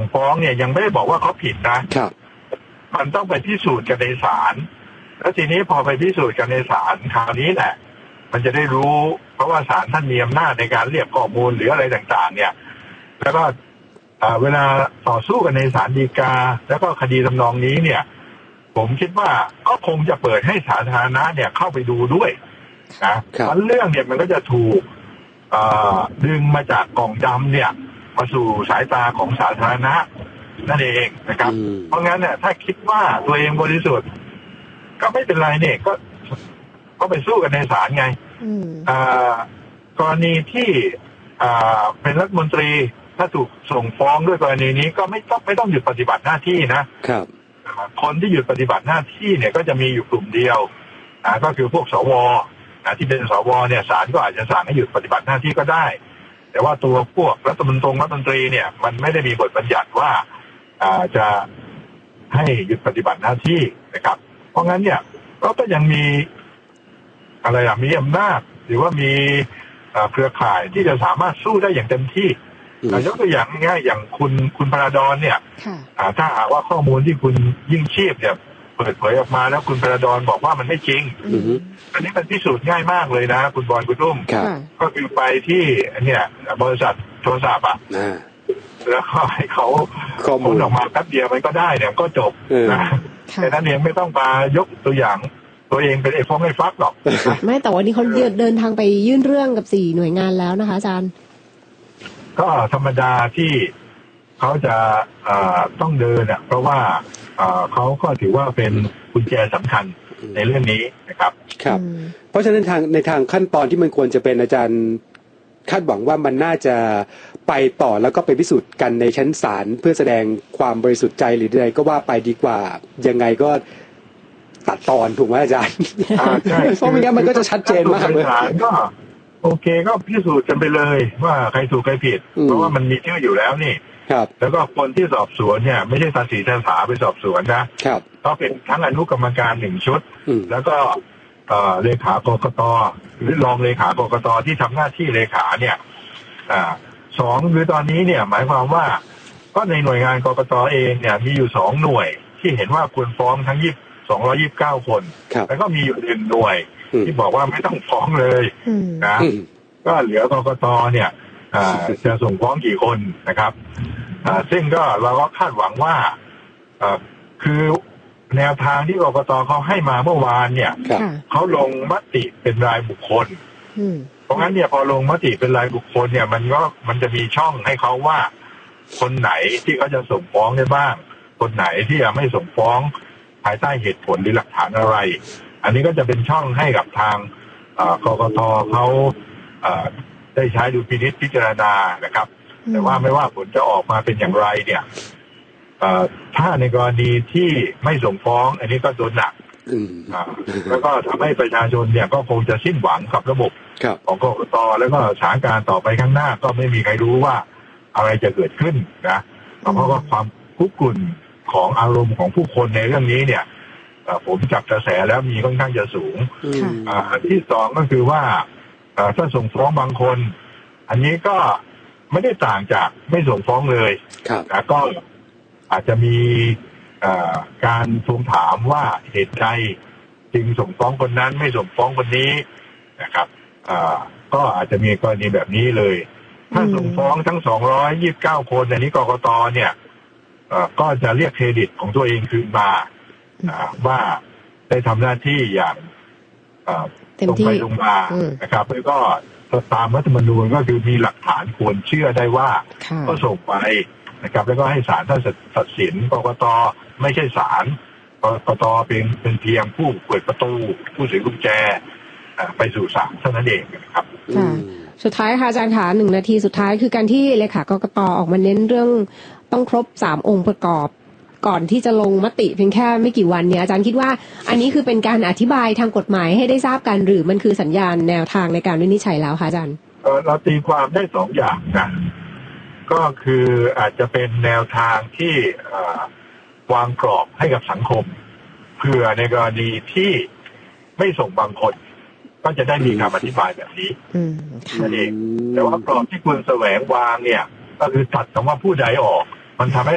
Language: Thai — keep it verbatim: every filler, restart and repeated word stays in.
ฟ้องเนี่ยยังไม่ได้บอกว่าเขาผิดนะครับมันต้องไปพิสูจน์กันในศาลแล้วทีนี้พอไปพิสูจน์กันในศาลคราวนี้แหละมันจะได้รู้เพราะว่าศาลท่านมีอำนาจในการเรียกข้อมูลหรืออะไรต่างๆเนี่ยแล้วก็เวลาต่อสู้กันในศาลฎีกาแล้วก็คดีทำนองนี้เนี่ยผมคิดว่าก็คงจะเปิดให้สาธารณะเนี่ยเข้าไปดูด้วยนะเพราะเรื่องเนี่ยมันก็จะถูกดึงมาจากกล่องดำเนี่ยมาสู่สายตาของสาธารณะนั่นเองนะครับเพราะงั้นเนี่ยถ้าคิดว่าตัวเองบริสุทธิ์ก็ไม่เป็นไรเนี่ยก็ก็ไปสู้กันในศาลไงกรณีที่เป็นรัฐมนตรีถ้าถูกส่งฟ้องด้วยกรณีนี้ก็ไม่ต้องไม่ต้องหยุดปฏิบัติหน้าที่นะครับคนที่หยุดปฏิบัติหน้าที่เนี่ยก็จะมีอยู่กลุ่มเดียวก็คือพวกสวที่เป็นสวเนี่ยศาลก็อาจจะสั่งให้หยุดปฏิบัติหน้าที่ก็ได้แต่ว่าตัวพวกรัฐมนตรีรัฐมนตรีเนี่ยมันไม่ได้มีบทบัญญัติว่าจะให้หยุดปฏิบัติหน้าที่นะครับเพราะงั้นเนี่ยก็ยังมีอะไรอ่ะมีอำนาจหรือว่ามีเครือข่ายที่จะสามารถสู้ได้อย่างเต็มที่ยกตัวอย่างง่ายๆอย่างคุณคุณพราดอนเนี่ยถ้าหากว่าข้อมูลที่คุณยิ่งชีพเนี่ยเปิดเผยออกมาแล้วคุณพราดอนบอกว่ามันไม่จริงอันนี้มันพิสูจน์ง่ายมากเลยนะคุณบอลคุณตุ้มก็คือไปที่เนี่ยบริษัทโทรศัพท์อ่ะแล้วก็ให้เขาข้อมูลออกมาแป๊บเดียวมันก็ได้เนี่ยก็จบนะแต่นั้นเองไม่ต้องมายกตัวอย่างตัวเองเป็นไอ้ฟ้องไอ้ฟักหรอกไม่แต่วันนี้เขาเดินทางไปยื่นเรื่องกับสี่หน่วยงานแล้วนะคะอาจารย์ก็ธรรมดาที่เขาจะต้องเดินเนี่ยเพราะว่าเขาก็ถือว่าเป็นกุญแจสำคัญในเรื่องนี้นะครับครับเพราะฉะนั้นทางในทางขั้นตอนที่มันควรจะเป็นอาจารย์คาดหวังว่ามันน่าจะไปต่อแล้วก็ไปพิสูจน์กันในชั้นศาลเพื่อแสดงความบริสุทธิ์ใจหรือใดก็ว่าไปดีกว่ายังไงก็ตัดตอนถูกไหมอาจารย์เพราะไม่งั้นมันก็จะชัดเจนมากเลยก็โอเคก็พิสูจน์กันไปเลยว่าใครถูกใครผิดเพราะว่ามันมีชื่ออยู่แล้วนี่แล้วก็คนที่สอบสวนเนี่ยไม่ใช่ภาษีภาษาไปสอบสวนนะก็เป็นทั้งอนุกรรมการหนึ่งชุดแล้วก็เลขากกต.หรือรองเลขากกต.ที่ทำหน้าที่เลขาเนี่ยสองคือตอนนี้เนี่ยหมายความว่าก็ในหน่วยงานกกต.เองเนี่ยมีอยู่สองหน่วยที่เห็นว่าควรฟ้องทั้งยี่สองร้อยยี่สิบเก้าคนแล้วก็มีอยู่หนึ่งหน่วยที่บอกว่าไม่ต้องฟ้องเลยนะก็เหลือกกต.เนี่ยจะส่งฟ้องกี่คนนะครับซึ่งก็เราก็คาดหวังว่าคือแนวทางที่กกต.เขาให้มาเมื่อวานเนี่ยเขาลงมติเป็นรายบุคคลเพราะงั้นเนี่ยพอลงมติเป็นรายบุคคลเนี่ยมันก็มันจะมีช่องให้เขาว่าคนไหนที่เขาจะส่งฟ้องได้บ้างคนไหนที่จะไม่ส่งฟ้องภายใต้เหตุผลหรือหลักฐานอะไรอันนี้ก็จะเป็นช่องให้กับทางกกต.เขาได้ใช้ดุลพินิจพิจารณานะครับแต่ว่าไม่ว่าผลจะออกมาเป็นอย่างไรเนี่ยถ้าในกรณีที่ไม่ส่งฟ้องอันนี้ก็โดนหนักแล้วก็ทำให้ประชาชนเนี่ยก็คงจะสิ้นหวังกับระบบของกกต.แล้วก็สถานการณ์ต่อไปข้างหน้าก็ไม่มีใครรู้ว่าอะไรจะเกิดขึ้นนะเพราะว่าความคุกรุ่นของอารมณ์ของผู้คนในเรื่องนี้เนี่ยผมจับกระแสแล้วมีค่อนข้างจะสูงที่สองก็คือว่าถ้าส่งฟ้องบางคนอันนี้ก็ไม่ได้ต่างจากไม่ส่งฟ้องเลยนะก็อาจจะมีการทวงถามว่าเหตุใดจึงส่งฟ้องคนนั้นไม่ส่งฟ้องคนนี้นะครับก็อาจจะมีกรณีแบบนี้เลยถ้าส่งฟ้องทั้งสองร้อยยี่สิบเก้าคนอันนี้กกต.เนี่ยก็จะเรียกเครดิตของตัวเองคืนมาว่าได้ทำหน้าที่อย่างตรงไปตรงมานะครับแล้วก็ตามรัฐธรรมนูญก็คือมีหลักฐานควรเชื่อได้ว่าก็ส่งไปนะครับแล้วก็ให้ศาลท่านตัดสินกกต.ไม่ใช่ศาลกกต.เป็นเป็นเพียงผู้เปิดประตูผู้ถือกุญแจไปสู่ศาลเท่านั้นเองนะครับสุดท้ายค่ะอาจารย์คะหนึ่งนาทีสุดท้ายคือการที่เลขากกต.ออกมาเน้นเรื่องต้องครบสามองค์ประกอบก่อนที่จะลงมติเพียงแค่ไม่กี่วันเนี่ยอาจารย์คิดว่าอันนี้คือเป็นการอธิบายทางกฎหมายให้ได้ทราบกันหรือมันคือสัญญาณแนวทางในการวินิจฉัยแล้วคะอาจารย์เราตีความได้สองอย่างนะก็คืออาจจะเป็นแนวทางที่วางกรอบให้กับสังคมเพื่อในกรณีที่ไม่ส่งบางคนก็จะได้มีคำอธิบายแบบนี้นั่นเองแต่ว่ากรอบที่คุณแสวงวางเนี่ยก็คือตัดคำว่าผู้ใดออกมันทำให้